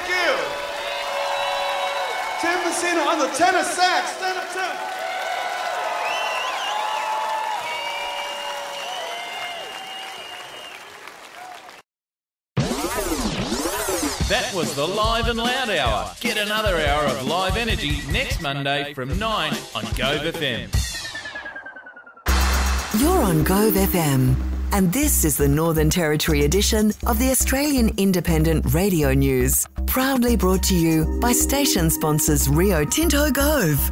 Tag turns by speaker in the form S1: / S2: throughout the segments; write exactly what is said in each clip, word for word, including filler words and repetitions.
S1: Gill. Tim Messina on the tenor sax. Stand up, Tim.
S2: That was the Live and Loud Hour. Get another hour of live energy next Monday from nine on Gove F M.
S3: You're on Gove F M, and this is the Northern Territory edition of the Australian Independent Radio News, proudly brought to you by station sponsors Rio Tinto Gove.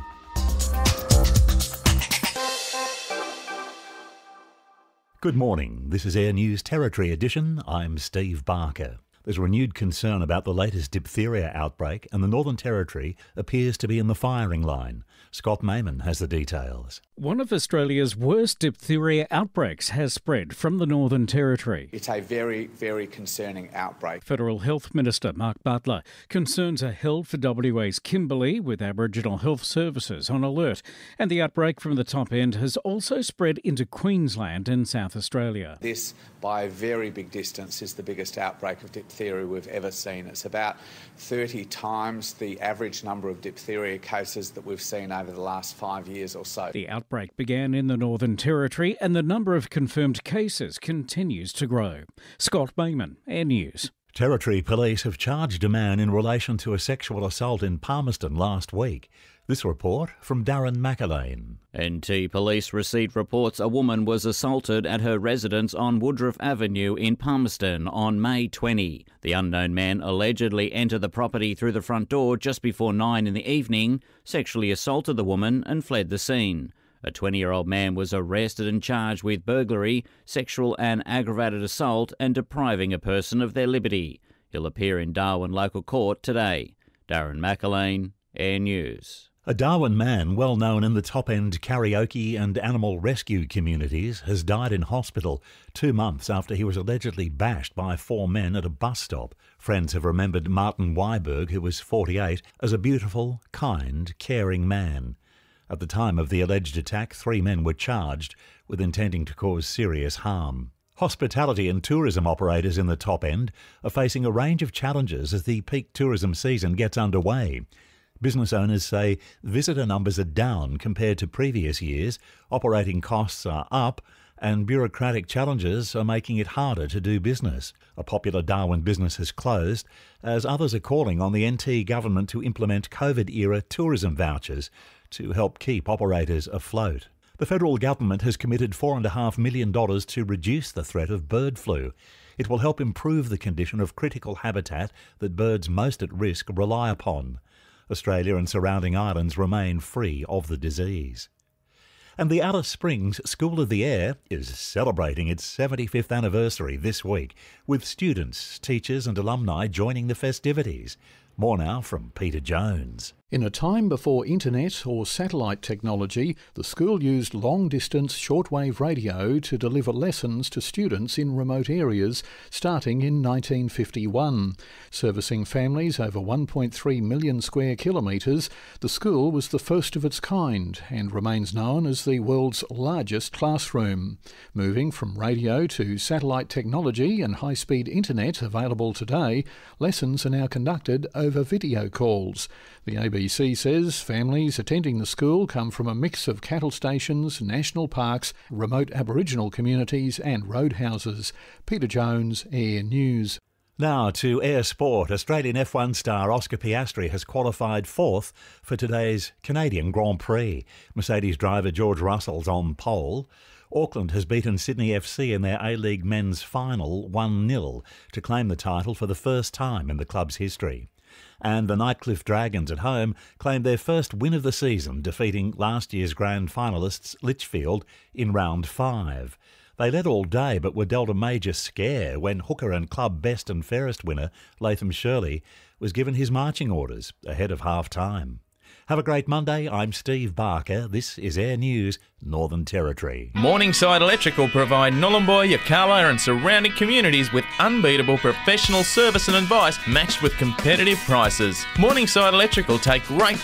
S4: Good morning. This is Air News Territory edition. I'm Steve Barker. There's renewed concern about the latest diphtheria outbreak, and the Northern Territory appears to be in the firing line. Scott Mayman has the details.
S5: One of Australia's worst diphtheria outbreaks has spread from the Northern Territory.
S6: It's a very, very concerning outbreak.
S5: Federal Health Minister Mark Butler. Concerns are held for W A's Kimberley, with Aboriginal Health Services on alert. And the outbreak from the top end has also spread into Queensland and South Australia.
S6: This, by a very big distance, is the biggest outbreak of diphtheria we've ever seen. It's about thirty times the average number of diphtheria cases that we've seen over the last five years or so.
S5: The outbreak began in the Northern Territory, and the number of confirmed cases continues to grow. Scott Mayman, Air News.
S4: Territory Police have charged a man in relation to a sexual assault in Palmerston last week. This report from Darren McAlane.
S7: N T Police received reports a woman was assaulted at her residence on Woodruff Avenue in Palmerston on May twentieth. The unknown man allegedly entered the property through the front door just before nine in the evening, sexually assaulted the woman and fled the scene. A twenty-year-old man was arrested and charged with burglary, sexual and aggravated assault and depriving a person of their liberty. He'll appear in Darwin Local Court today. Darren McAlane, Air News.
S4: A Darwin man well known in the top-end karaoke and animal rescue communities has died in hospital two months after he was allegedly bashed by four men at a bus stop. Friends have remembered Martin Weiberg, who was forty-eight, as a beautiful, kind, caring man. At the time of the alleged attack, three men were charged with intending to cause serious harm. Hospitality and tourism operators in the top end are facing a range of challenges as the peak tourism season gets underway. Business owners say visitor numbers are down compared to previous years, operating costs are up, and bureaucratic challenges are making it harder to do business. A popular Darwin business has closed, as others are calling on the N T government to implement COVID-era tourism vouchers to help keep operators afloat. The federal government has committed four point five million dollars to reduce the threat of bird flu. It will help improve the condition of critical habitat that birds most at risk rely upon. Australia and surrounding islands remain free of the disease. And the Alice Springs School of the Air is celebrating its seventy-fifth anniversary this week, with students, teachers and alumni joining the festivities. More now from Peter Jones.
S8: In a time before internet or satellite technology, the school used long-distance shortwave radio to deliver lessons to students in remote areas starting in nineteen fifty-one. Servicing families over one point three million square kilometres, the school was the first of its kind and remains known as the world's largest classroom. Moving from radio to satellite technology and high-speed internet available today, lessons are now conducted over video calls. The A B C says families attending the school come from a mix of cattle stations, national parks, remote Aboriginal communities and roadhouses. Peter Jones, Air News.
S4: Now to Air Sport. Australian F one star Oscar Piastri has qualified fourth for today's Canadian Grand Prix. Mercedes driver George Russell's on pole. Auckland has beaten Sydney F C in their A-League men's final one nil to claim the title for the first time in the club's history. And the Nightcliff Dragons at home claimed their first win of the season, defeating last year's grand finalists Lichfield in round five. They led all day but were dealt a major scare when hooker and club best and fairest winner Latham Shirley was given his marching orders ahead of half-time. Have a great Monday. I'm Steve Barker. This is Air News, Northern Territory.
S2: Morningside Electrical provide Nhulunbuy, Yirrkala and surrounding communities with unbeatable professional service and advice matched with competitive prices. Morningside Electrical take great